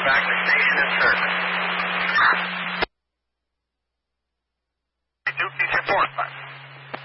Back to station and service. 2, please report.